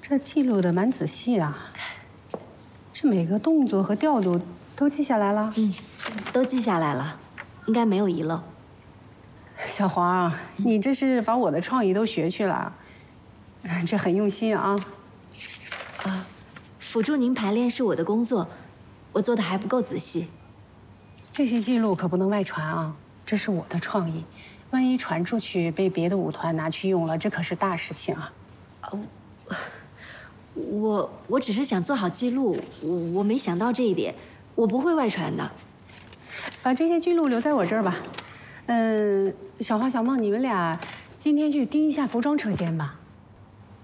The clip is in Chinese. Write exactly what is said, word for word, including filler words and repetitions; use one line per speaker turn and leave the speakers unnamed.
这记录的蛮仔细啊，这每个动作和调度都记下来了。
嗯，都记下来了，应该没有遗漏。
小黄，你这是把我的创意都学去了，这很用心啊。
啊，辅助您排练是我的工作，我做的还不够仔细。
这些记录可不能外传啊，这是我的创意，万一传出去被别的舞团拿去用了，这可是大事情啊。
啊，我我只是想做好记录，我我没想到这一点，我不会外传的。
把这些记录留在我这儿吧。嗯，小花、小梦，你们俩今天去盯一下服装车间吧。